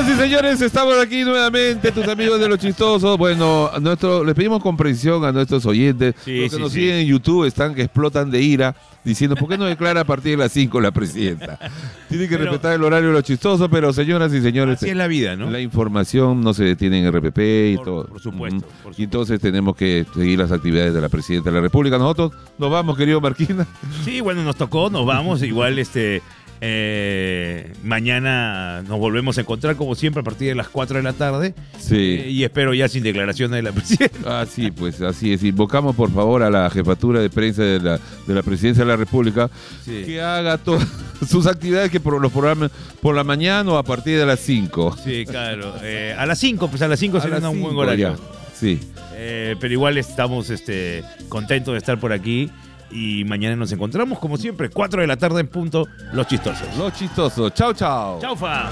y señores, estamos aquí nuevamente, tus amigos de Los Chistosos. Bueno, les pedimos comprensión a nuestros oyentes. Los que nos siguen en YouTube están que explotan de ira, diciendo, ¿por qué no declara a partir de las 5 la presidenta? Tiene que respetar el horario de Los Chistosos, pero señoras y señores, así es la vida, ¿no? La información no se detiene en RPP y todo. Por supuesto. Y entonces tenemos que seguir las actividades de la presidenta de la República. Nosotros nos vamos, querido Marquina. Sí, bueno, nos tocó, nos vamos. Igual mañana nos volvemos a encontrar como siempre a partir de las 4 de la tarde. Sí. Y espero ya sin declaraciones de la presidenta. Sí, pues así es. Invocamos por favor a la jefatura de prensa de la presidencia de la República que haga todas sus actividades, que los programas por la mañana o a partir de las 5. Sí, claro. A las 5, pues a las 5 será un buen horario. Ya. Sí. Pero igual estamos contentos de estar por aquí. Y mañana nos encontramos, como siempre, 4 de la tarde en punto, Los Chistosos. Los Chistosos. Chau, chau. Chaufa.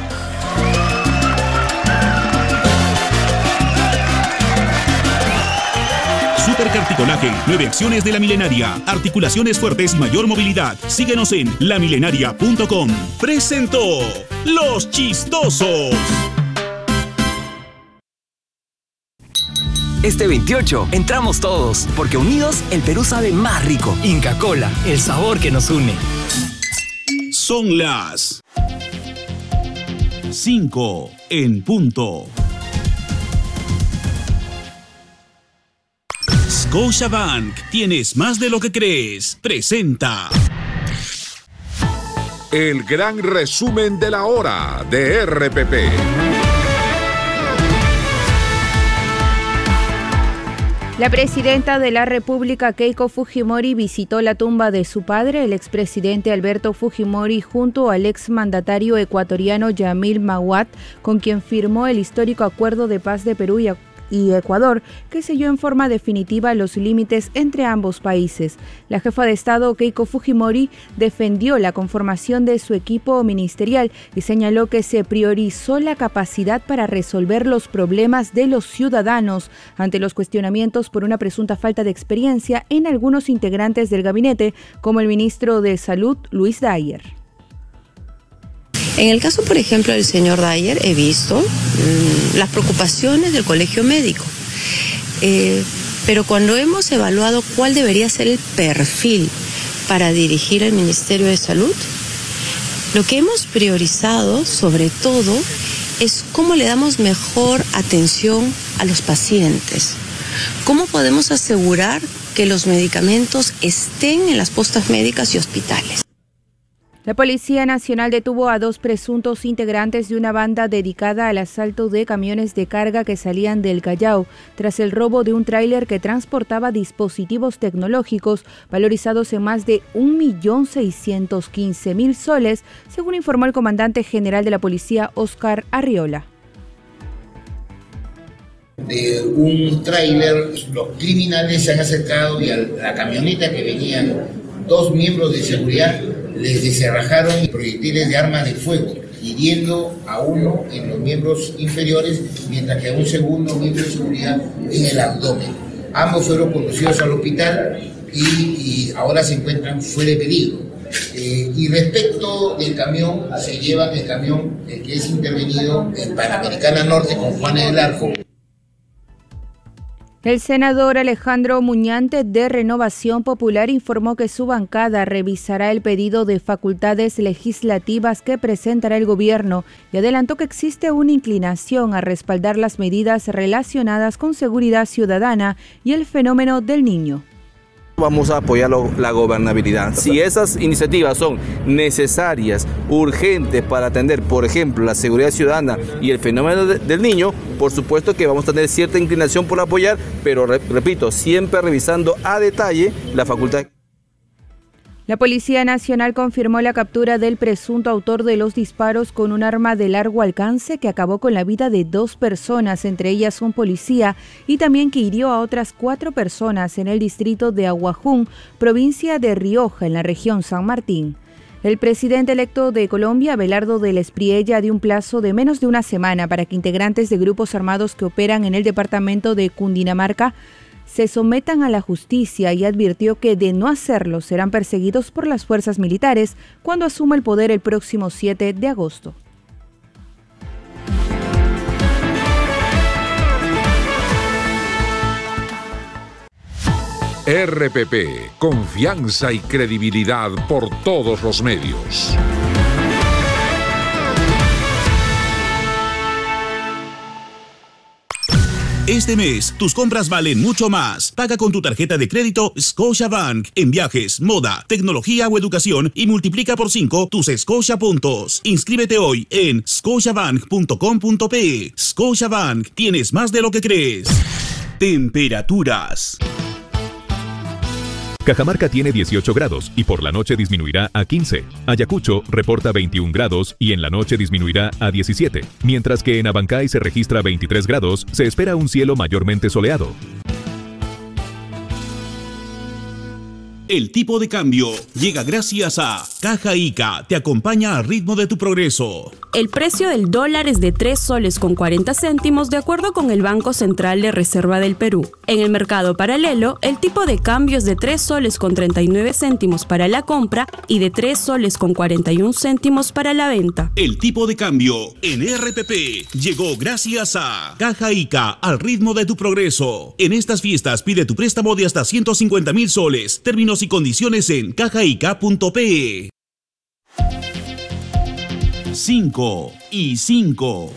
Supercarticolaje, 9 acciones de La Milenaria. Articulaciones fuertes y mayor movilidad. Síguenos en lamilenaria.com. Presentó Los Chistosos. Este 28 entramos todos, porque unidos el Perú sabe más rico. Inca Kola, el sabor que nos une. Son las 5 en punto. Scotiabank, tienes más de lo que crees. Presenta el gran resumen de la hora de RPP. La presidenta de la República, Keiko Fujimori, visitó la tumba de su padre, el expresidente Alberto Fujimori, junto al exmandatario ecuatoriano Yamil Mahuad, con quien firmó el histórico acuerdo de paz de Perú y Ecuador, que selló en forma definitiva los límites entre ambos países. La jefa de Estado, Keiko Fujimori, defendió la conformación de su equipo ministerial y señaló que se priorizó la capacidad para resolver los problemas de los ciudadanos ante los cuestionamientos por una presunta falta de experiencia en algunos integrantes del gabinete, como el ministro de Salud, Luis Dyer. En el caso, por ejemplo, del señor Dyer, he visto las preocupaciones del colegio médico. Pero cuando hemos evaluado cuál debería ser el perfil para dirigir el Ministerio de Salud, lo que hemos priorizado, sobre todo, es cómo le damos mejor atención a los pacientes. ¿Cómo podemos asegurar que los medicamentos estén en las postas médicas y hospitales? La Policía Nacional detuvo a 2 presuntos integrantes de una banda dedicada al asalto de camiones de carga que salían del Callao, tras el robo de un tráiler que transportaba dispositivos tecnológicos valorizados en más de 1.615.000 soles, según informó el comandante general de la policía, Oscar Arriola. De un tráiler, los criminales se han acercado y a la camioneta que venían 2 miembros de seguridad les deserrajaron proyectiles de arma de fuego, hiriendo a uno en los miembros inferiores, mientras que a un segundo miembro de seguridad en el abdomen. Ambos fueron conducidos al hospital y ahora se encuentran fuera de peligro. Y respecto del camión, se lleva el camión que es intervenido en Panamericana Norte con Juanes del Arco. El senador Alejandro Muñante, de Renovación Popular, informó que su bancada revisará el pedido de facultades legislativas que presentará el gobierno y adelantó que existe una inclinación a respaldar las medidas relacionadas con seguridad ciudadana y el fenómeno del Niño. Vamos a apoyar la gobernabilidad. Si esas iniciativas son necesarias, urgentes para atender, por ejemplo, la seguridad ciudadana y el fenómeno del niño, por supuesto que vamos a tener cierta inclinación por apoyar, pero repito, siempre revisando a detalle la facultad. La Policía Nacional confirmó la captura del presunto autor de los disparos con un arma de largo alcance que acabó con la vida de 2 personas, entre ellas un policía, y también que hirió a otras 4 personas en el distrito de Aguajún, provincia de Rioja, en la región San Martín. El presidente electo de Colombia, Abelardo del Espriella, dio un plazo de menos de una semana para que integrantes de grupos armados que operan en el departamento de Cundinamarca se sometan a la justicia y advirtió que de no hacerlo serán perseguidos por las fuerzas militares cuando asuma el poder el próximo 7 de agosto. RPP, confianza y credibilidad por todos los medios. Este mes, tus compras valen mucho más. Paga con tu tarjeta de crédito Scotiabank en viajes, moda, tecnología o educación y multiplica por 5 tus Scotia puntos. Inscríbete hoy en scotiabank.com.pe. Scotiabank, tienes más de lo que crees. Temperaturas. Cajamarca tiene 18 grados y por la noche disminuirá a 15. Ayacucho reporta 21 grados y en la noche disminuirá a 17. Mientras que en Abancay se registra 23 grados, se espera un cielo mayormente soleado. El tipo de cambio llega gracias a Caja Ica, te acompaña al ritmo de tu progreso. El precio del dólar es de 3 soles con 40 céntimos de acuerdo con el Banco Central de Reserva del Perú. En el mercado paralelo, el tipo de cambio es de 3 soles con 39 céntimos para la compra y de 3 soles con 41 céntimos para la venta. El tipo de cambio en RPP llegó gracias a Caja Ica, al ritmo de tu progreso. En estas fiestas pide tu préstamo de hasta 150,000 soles. Términos y condiciones en cajaica.pe. 5 y 5.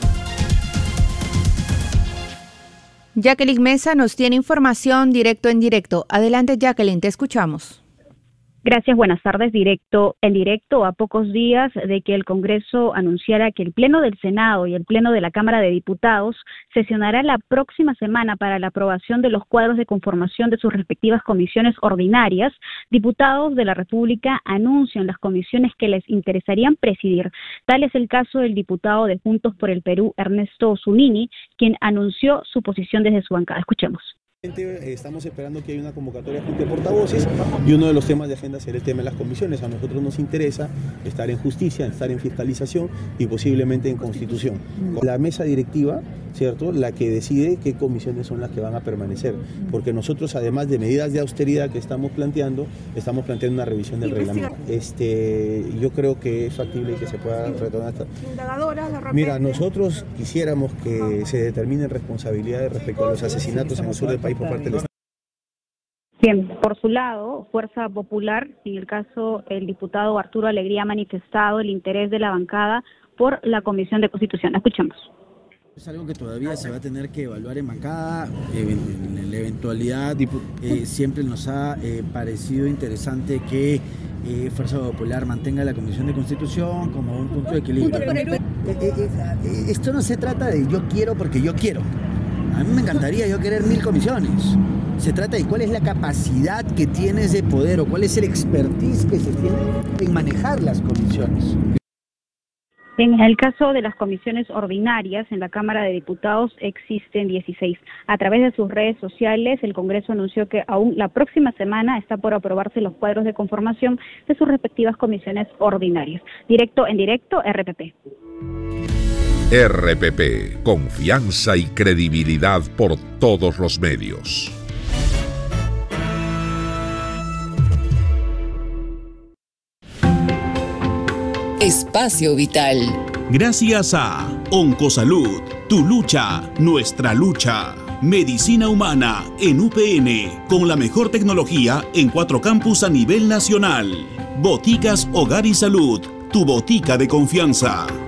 Jacqueline Mesa nos tiene información directo en directo. Adelante, Jacqueline, te escuchamos. Gracias, buenas tardes. En directo, a pocos días de que el Congreso anunciara que el Pleno del Senado y el Pleno de la Cámara de Diputados sesionará la próxima semana para la aprobación de los cuadros de conformación de sus respectivas comisiones ordinarias, diputados de la República anuncian las comisiones que les interesarían presidir. Tal es el caso del diputado de Juntos por el Perú, Ernesto Zunini, quien anunció su posición desde su bancada. Escuchemos. Estamos esperando que haya una convocatoria de portavoces y uno de los temas de agenda será el tema de las comisiones. A nosotros nos interesa estar en justicia, estar en fiscalización y posiblemente en constitución. La mesa directiva, ¿cierto?, la que decide qué comisiones son las que van a permanecer, porque nosotros, además de medidas de austeridad que estamos planteando una revisión del reglamento. Yo creo que es factible que se pueda retornar. Mira, nosotros quisiéramos que se determinen responsabilidades respecto a los asesinatos en el sur del país por parte del Estado. Bien, por su lado, Fuerza Popular, en el caso el diputado Arturo Alegría ha manifestado el interés de la bancada por la Comisión de Constitución. Escuchemos. Es algo que todavía se va a tener que evaluar en bancada. En la eventualidad, siempre nos ha parecido interesante que Fuerza Popular mantenga la Comisión de Constitución como un punto de equilibrio. Esto no se trata de yo quiero porque yo quiero. A mí me encantaría yo querer 1000 comisiones. Se trata de cuál es la capacidad que tienes de poder o cuál es el expertise que se tiene en manejar las comisiones. En el caso de las comisiones ordinarias, en la Cámara de Diputados existen 16. A través de sus redes sociales, el Congreso anunció que aún la próxima semana está por aprobarse los cuadros de conformación de sus respectivas comisiones ordinarias. En directo, RPP. RPP, confianza y credibilidad por todos los medios. Espacio Vital. Gracias a Oncosalud, tu lucha, nuestra lucha. Medicina humana en UPN, con la mejor tecnología en 4 campus a nivel nacional. Boticas Hogar y Salud, tu botica de confianza.